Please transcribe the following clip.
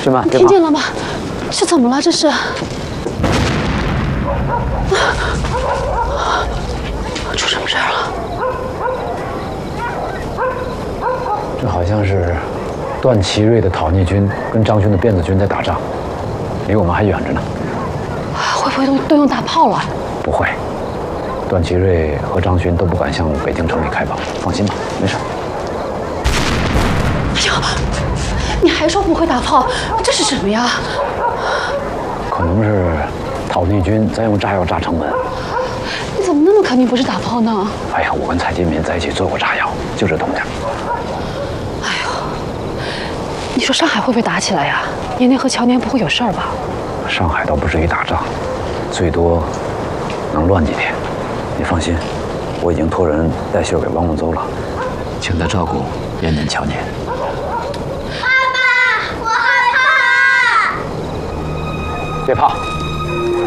君曼， 听见了吗？这怎么了？这是？出什么事儿了？ 这好像是段祺瑞的讨逆军跟张勋的辫子军在打仗，离我们还远着呢。 会不会都用大炮了？ 不会，段祺瑞和张勋都不敢向北京城里开炮，放心吧，没事。 哎呀，你还说不会打炮，这是什么呀？ 可能是讨逆军在用炸药炸城门。 你怎么那么肯定不是打炮呢？ 哎呀，我跟蔡金民在一起做过炸药，就这东家。 哎呦，你说上海会不会打起来呀？年年和乔年不会有事儿吧？ 上海倒不至于打仗，最多能乱几天。你放心，我已经托人带信给汪孟邹了，请他照顾延年、乔年。 爸爸，我害怕。 别怕。